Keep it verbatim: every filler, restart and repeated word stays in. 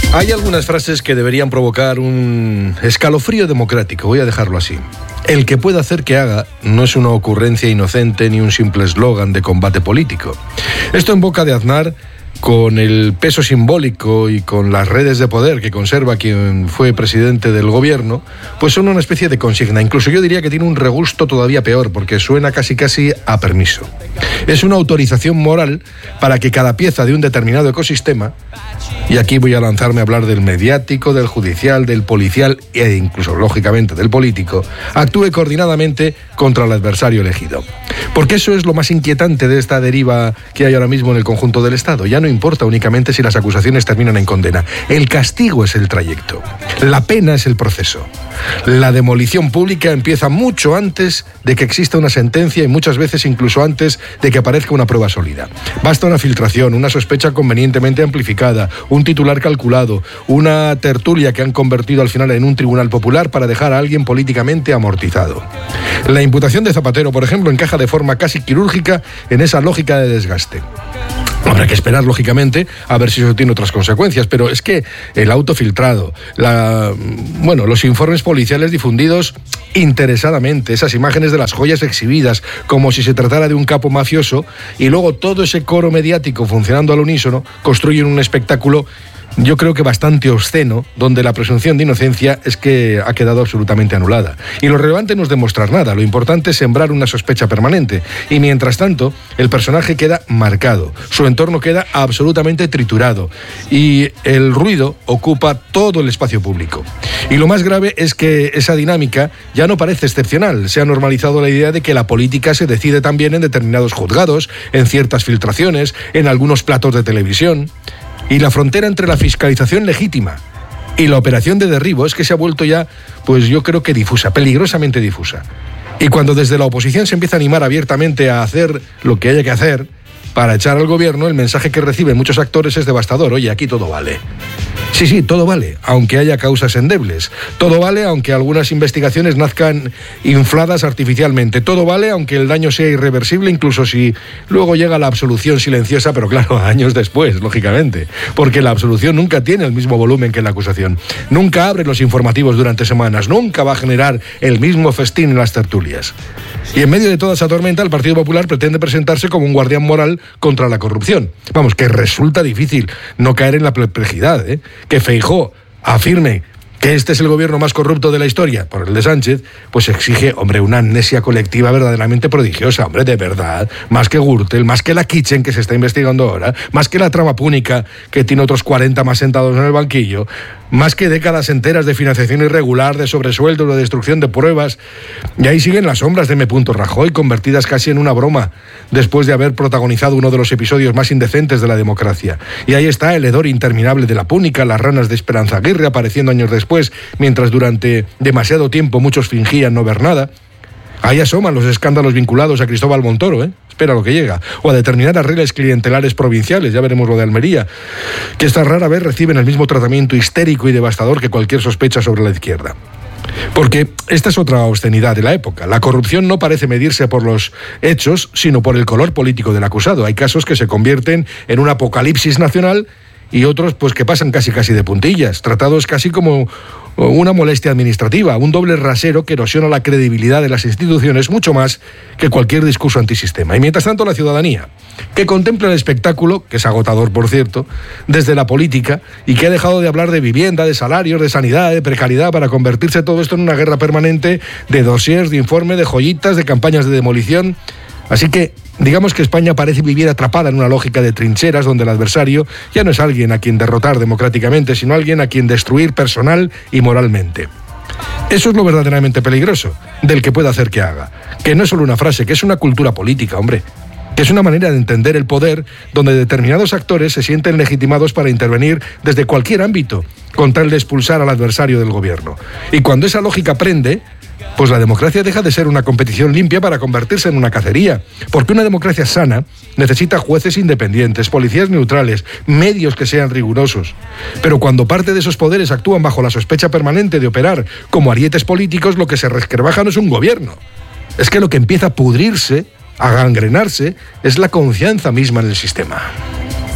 Hay algunas frases que deberían provocar un escalofrío democrático, voy a dejarlo así. El que pueda hacer que haga no es una ocurrencia inocente ni un simple eslogan de combate político. Esto en boca de Aznar, con el peso simbólico y con las redes de poder que conserva quien fue presidente del gobierno, pues son una especie de consigna. Incluso yo diría que tiene un regusto todavía peor, porque suena casi casi a permiso. Es una autorización moral para que cada pieza de un determinado ecosistema, y aquí voy a lanzarme a hablar del mediático, del judicial, del policial e incluso, lógicamente, del político, actúe coordinadamente contra el adversario elegido. Porque eso es lo más inquietante de esta deriva que hay ahora mismo en el conjunto del Estado. Ya no importa únicamente si las acusaciones terminan en condena. El castigo es el trayecto. La pena es el proceso. La demolición pública empieza mucho antes de que exista una sentencia y muchas veces incluso antes de que aparezca una prueba sólida. Basta una filtración, una sospecha convenientemente amplificada, un titular calculado, una tertulia que han convertido al final en un tribunal popular para dejar a alguien políticamente amortizado. La imputación de Zapatero, por ejemplo, encaja de forma casi quirúrgica en esa lógica de desgaste. Habrá que esperar, lógicamente, a ver si eso tiene otras consecuencias, pero es que el auto filtrado, la, bueno, los informes policiales difundidos interesadamente, esas imágenes de las joyas exhibidas como si se tratara de un capo mafioso, y luego todo ese coro mediático funcionando al unísono, construyen un espectáculo, yo creo que bastante obsceno, donde la presunción de inocencia es que ha quedado absolutamente anulada. Y lo relevante no es demostrar nada, lo importante es sembrar una sospecha permanente. Y mientras tanto, el personaje queda marcado, su entorno queda absolutamente triturado y el ruido ocupa todo el espacio público. Y lo más grave es que esa dinámica ya no parece excepcional. Se ha normalizado la idea de que la política se decide también en determinados juzgados, en ciertas filtraciones, en algunos platos de televisión. Y la frontera entre la fiscalización legítima y la operación de derribo es que se ha vuelto ya, pues yo creo que difusa, peligrosamente difusa. Y cuando desde la oposición se empieza a animar abiertamente a hacer lo que haya que hacer para echar al gobierno, el mensaje que reciben muchos actores es devastador. Oye, aquí todo vale. Sí, sí, todo vale, aunque haya causas endebles. Todo vale, aunque algunas investigaciones nazcan infladas artificialmente. Todo vale, aunque el daño sea irreversible, incluso si luego llega la absolución silenciosa, pero claro, años después, lógicamente. Porque la absolución nunca tiene el mismo volumen que la acusación. Nunca abre los informativos durante semanas. Nunca va a generar el mismo festín en las tertulias. Y en medio de toda esa tormenta, el Partido Popular pretende presentarse como un guardián moral contra la corrupción. Vamos, que resulta difícil no caer en la perplejidad, ¿eh? Que Feijóo afirme que este es el gobierno más corrupto de la historia, por el de Sánchez, pues exige, hombre, una amnesia colectiva verdaderamente prodigiosa, hombre, de verdad, más que Gürtel, más que la Kitchen que se está investigando ahora, más que la trama púnica que tiene otros cuarenta más sentados en el banquillo, más que décadas enteras de financiación irregular, de sobresueldos, de destrucción de pruebas. Y ahí siguen las sombras de M. Rajoy, convertidas casi en una broma, después de haber protagonizado uno de los episodios más indecentes de la democracia. Y ahí está el hedor interminable de la púnica, las ranas de Esperanza Aguirre apareciendo años después, mientras durante demasiado tiempo muchos fingían no ver nada. Ahí asoman los escándalos vinculados a Cristóbal Montoro, ¿eh? Espera lo que llega. O a determinadas reglas clientelares provinciales, ya veremos lo de Almería, que esta rara vez reciben el mismo tratamiento histérico y devastador que cualquier sospecha sobre la izquierda. Porque esta es otra obscenidad de la época. La corrupción no parece medirse por los hechos, sino por el color político del acusado. Hay casos que se convierten en un apocalipsis nacional y otros pues que pasan casi casi de puntillas, tratados casi como una molestia administrativa, un doble rasero que erosiona la credibilidad de las instituciones mucho más que cualquier discurso antisistema. Y mientras tanto la ciudadanía, que contempla el espectáculo, que es agotador por cierto, desde la política, y que ha dejado de hablar de vivienda, de salarios, de sanidad, de precariedad, para convertirse todo esto en una guerra permanente de dossiers, de informe, de joyitas, de campañas de demolición. Así que digamos que España parece vivir atrapada en una lógica de trincheras donde el adversario ya no es alguien a quien derrotar democráticamente, sino alguien a quien destruir personal y moralmente. Eso es lo verdaderamente peligroso, del que pueda hacer que haga. Que no es solo una frase, que es una cultura política, hombre. Que es una manera de entender el poder donde determinados actores se sienten legitimados para intervenir desde cualquier ámbito con tal de expulsar al adversario del gobierno. Y cuando esa lógica prende, pues la democracia deja de ser una competición limpia para convertirse en una cacería. Porque una democracia sana necesita jueces independientes, policías neutrales, medios que sean rigurosos. Pero cuando parte de esos poderes actúan bajo la sospecha permanente de operar como arietes políticos, lo que se resquebraja no es un gobierno. Es que lo que empieza a pudrirse, a gangrenarse, es la confianza misma en el sistema.